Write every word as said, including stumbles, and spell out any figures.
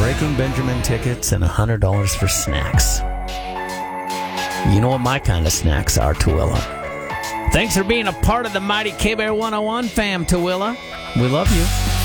Breaking Benjamin tickets and one hundred dollars for snacks. You know what my kind of snacks are, Tooele. Thanks for being a part of the mighty K-Bear one oh one fam, Tooele. We love you.